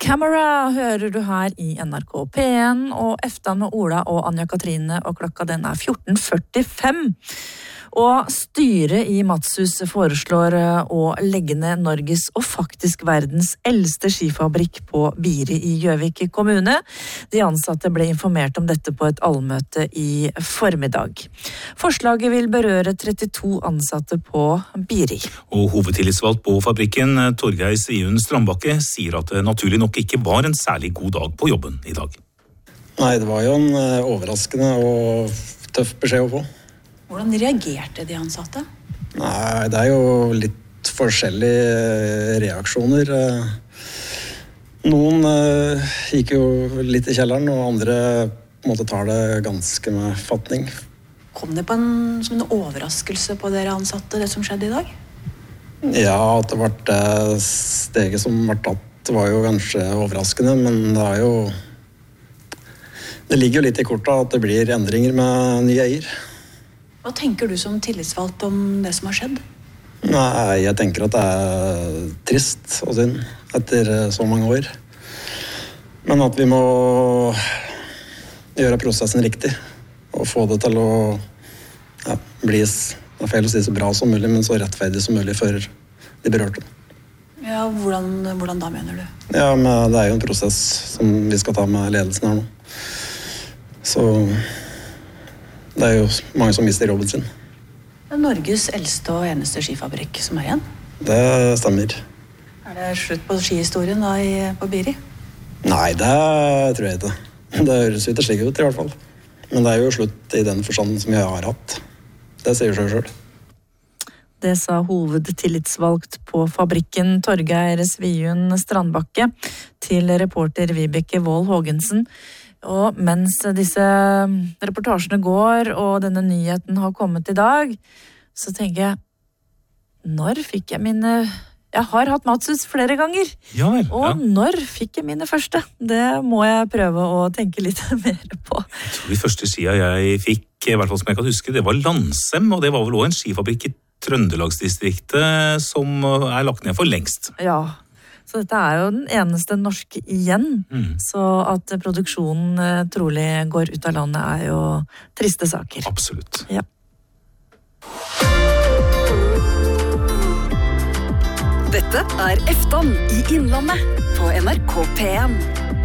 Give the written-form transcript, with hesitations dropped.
Camera hører du her i NRK P1, og Eftan med Ola og Anja Katrine, og klokka den 14:45. Og styret i Matshus foreslår å legge ned Norges og faktisk verdens eldste skifabrikk på Biri i Gjøvik kommune. De ansatte ble informert om dette på et allmøte i formiddag. Forslaget vil berøre 32 ansatte på Biri. Og hovedtillitsvalgt på fabrikken, Torgeir Sviun Strandbakke, sier at det naturlig nok ikke var en særlig god dag på jobben i dag. Nei, det var jo en overraskende og tøff beskjed å få. Hvordan reagerte de ansatte? Nei, det er jo litt forskjellige reaksjoner. Noen gikk jo litt i kjelleren, og andre måtte ta det ganske med fatning. Kom det som en overraskelse på dere ansatte, det som skjedde i dag? Ja, at det ble steget som ble tatt var jo kanskje overraskende, men det ligger jo litt i kortet at det blir endringer med ny eier. Hva tenker du som tillitsvalgt om det som har skjedd? Nei, jeg tenker at det er trist og synd etter så mange år. Men at vi må gjøre prosessen riktig og få det til å bli, det er feil å si så bra som mulig, men så rettferdig som mulig for de berørte. Ja, hvordan da mener du? Ja, men det er jo en prosess som vi skal ta med ledelsen her nå. Så det er jo mange som mister jobben sin. Det er Norges eldste og eneste skifabrikk som er igjen. Det stemmer. Er det slutt på skihistorien da på Biri? Nei, det tror jeg ikke. Det høres ikke slik ut i hvert fall. Men det er jo slutt i den forstanden som jeg har hatt. Det sier seg selv. Det sa hovedtillitsvalgt på fabrikken Torgeir Sviun Strandbakke til reporter Vibeke Wold Haagensen. Og mens disse reportasjene går, og denne nyheten har kommet i dag, så tenker jeg, når fikk jeg mine... Jeg har hatt Matshus flere ganger, Ja vel, og når fikk jeg mine første? Det må jeg prøve å tenke litt mer på. Jeg tror de første skia jeg fikk, i hvert fall som jeg kan huske, det var Landsem, og det var vel også en skifabrikk i Trøndelagsdistriktet som er lagt ned for lengst. Ja, så dette er jo den eneste norske igjen, så at produksjonen trolig går ut av landet er jo triste saker. Absolutt. Ja. Dette er Eftan i Innlandet på NRK P1.